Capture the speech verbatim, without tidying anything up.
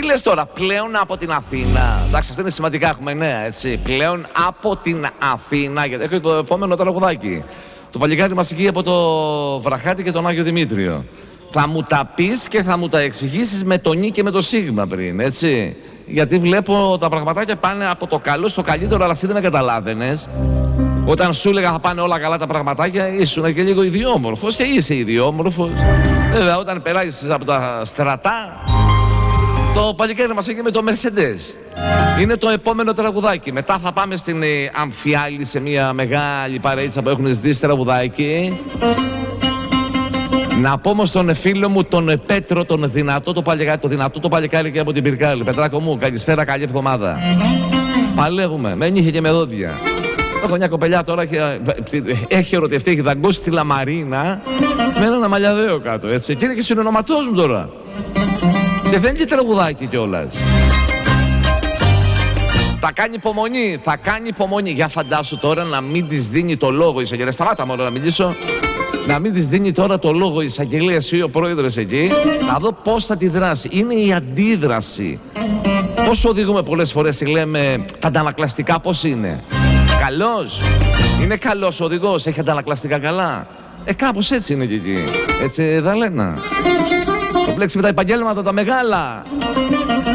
λες τώρα, πλέον από την Αθήνα. Εντάξει, αυτά είναι σημαντικά, έχουμε νέα, έτσι. Πλέον από την Αθήνα, γιατί έχω το επόμενο τραγουδάκι. Το παλικάρι μας εκεί από το Βραχάτη και τον Άγιο Δημήτριο. Θα μου τα πεις και θα μου τα εξηγήσεις με το νι και με το σίγμα πριν, έτσι. Γιατί βλέπω τα πραγματάκια πάνε από το καλό στο καλύτερο, αλλά εσύ δεν καταλάβαινες. Όταν σου έλεγα θα πάνε όλα καλά τα πραγματάκια, ήσουν και λίγο ιδιόμορφος και είσαι ιδιόμορφος. Βέβαια, όταν περάσεις από τα στρατά, το παλικάρι μας έχει με το Mercedes. Είναι το επόμενο τραγουδάκι. Μετά θα πάμε στην ε, Αμφιάλη, σε μια μεγάλη παρέιτσα που έχουν ζητήσει τραγουδάκι. Να πω όμως τον φίλο μου, τον Πέτρο, τον δυνατό το παλικάρι, το δυνατό το παλικάρι και από την Πυρκάλη. Πετράκο μου, καλησπέρα, καλή εβδομάδα. Παλεύουμε, με νύχια και με δόντια. Έχω μια κοπελιά τώρα, έχει, έχει ερωτευτεί, έχει δαγκώσει τη Λαμαρίνα με έναν αμαλιαδέο κάτω, έτσι. Και είναι και συνονοματός μου τώρα. Και δεν είναι και τραγουδάκι κιόλας. Θα κάνει υπομονή, θα κάνει υπομονή. Για φαντάσου τώρα να μην της δίνει το λόγο η εισαγγελέα. Σταμάτα μόνο να μιλήσω. Να μην της δίνει τώρα το λόγο η εισαγγελέα ή ο πρόεδρος εκεί. Να δω πώς θα τη δράσει. Είναι η αντίδραση. Πώς οδηγούμε πολλές φορές, λέμε τα αντανακλαστικά, πώς είναι. Καλός. Είναι καλός ο οδηγός, έχει αντανακλαστικά καλά. Ε, κάπως έτσι είναι και εκεί. Έτσι δεν λένε. Το μπλέξει με τα επαγγέλματα τα μεγάλα.